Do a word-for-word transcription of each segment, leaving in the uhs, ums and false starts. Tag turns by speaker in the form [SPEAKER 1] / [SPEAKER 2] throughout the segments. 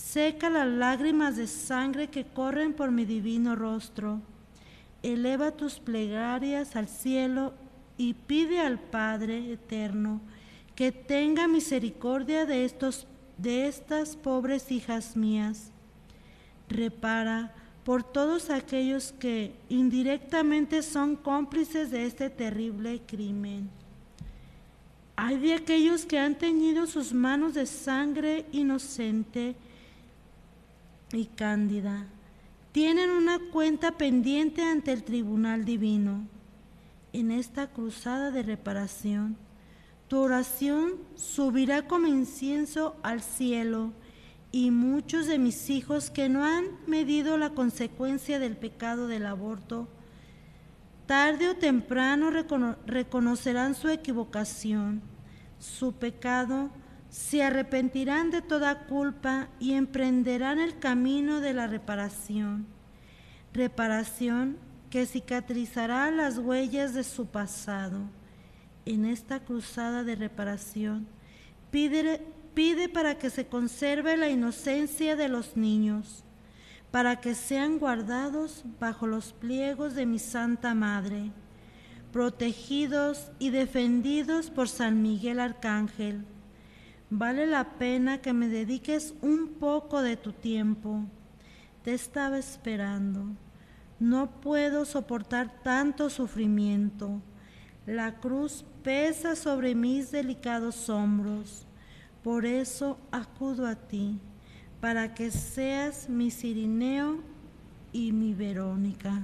[SPEAKER 1] seca las lágrimas de sangre que corren por mi divino rostro. Eleva tus plegarias al cielo y pide al Padre eterno que tenga misericordia de, estos, de estas pobres hijas mías. Repara por todos aquellos que indirectamente son cómplices de este terrible crimen. Ay de aquellos que han teñido sus manos de sangre inocente y cándida. Tienen una cuenta pendiente ante el tribunal divino. En esta cruzada de reparación, tu oración subirá como incienso al cielo, y muchos de mis hijos que no han medido la consecuencia del pecado del aborto, tarde o temprano recono- reconocerán su equivocación, su pecado, se arrepentirán de toda culpa y emprenderán el camino de la reparación. Reparación que cicatrizará las huellas de su pasado. En esta cruzada de reparación, pide, pide para que se conserve la inocencia de los niños, para que sean guardados bajo los pliegos de mi Santa Madre, protegidos y defendidos por San Miguel Arcángel. Vale la pena que me dediques un poco de tu tiempo. Te estaba esperando. No puedo soportar tanto sufrimiento. La cruz pesa sobre mis delicados hombros. Por eso acudo a ti, para que seas mi Cirineo y mi Verónica.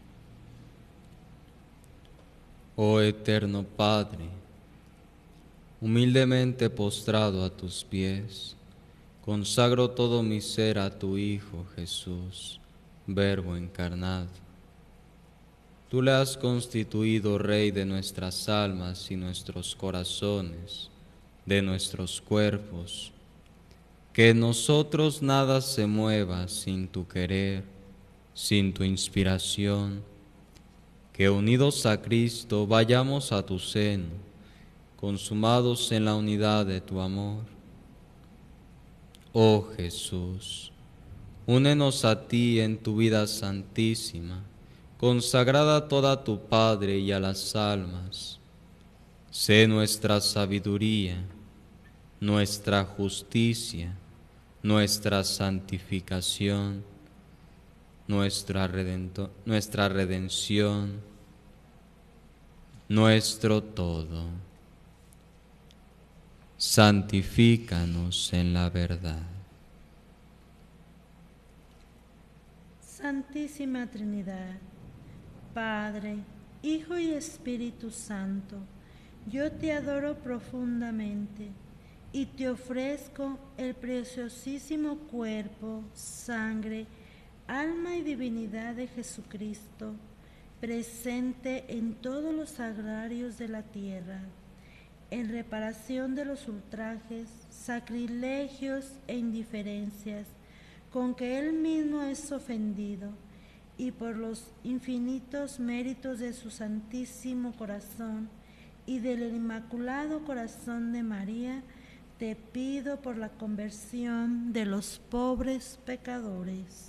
[SPEAKER 2] Oh eterno Padre, humildemente postrado a tus pies, consagro todo mi ser a tu Hijo Jesús, Verbo encarnado. Tú le has constituido Rey de nuestras almas y nuestros corazones, de nuestros cuerpos. Que en nosotros nada se mueva sin tu querer, sin tu inspiración. Que unidos a Cristo vayamos a tu seno, consumados en la unidad de tu amor. Oh Jesús, únenos a ti en tu vida santísima, consagrada toda a tu Padre y a las almas. Sé nuestra sabiduría, nuestra justicia, nuestra santificación, nuestra, redento, nuestra redención, nuestro todo. Santifícanos en la verdad.
[SPEAKER 1] Santísima Trinidad, Padre, Hijo y Espíritu Santo, yo te adoro profundamente y te ofrezco el preciosísimo cuerpo, sangre, alma y divinidad de Jesucristo, presente en todos los sagrarios de la tierra, en reparación de los ultrajes, sacrilegios e indiferencias con que Él mismo es ofendido, y por los infinitos méritos de su Santísimo Corazón y del Inmaculado Corazón de María, te pido por la conversión de los pobres pecadores.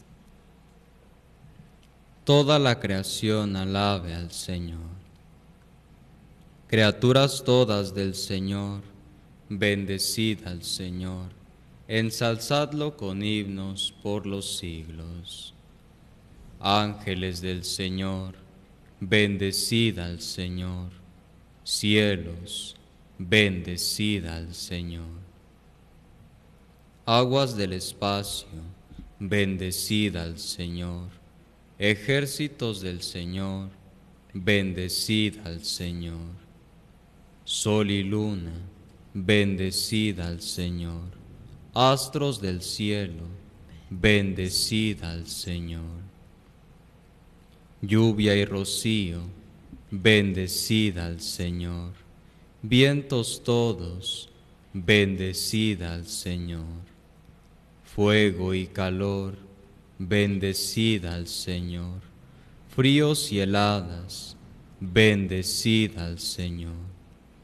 [SPEAKER 2] Toda la creación alabe al Señor. Criaturas todas del Señor, bendecid al Señor, ensalzadlo con himnos por los siglos. Ángeles del Señor, bendecid al Señor. Cielos, bendecid al Señor. Aguas del espacio, bendecid al Señor. Ejércitos del Señor, bendecid al Señor. Sol y luna, bendecid al Señor. Astros del cielo, bendecid al Señor. Lluvia y rocío, bendecid al Señor. Vientos todos, bendecid al Señor. Fuego y calor, bendecid al Señor. Fríos y heladas, bendecid al Señor.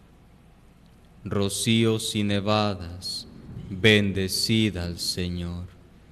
[SPEAKER 2] Rocíos y nevadas, bendecid al Señor.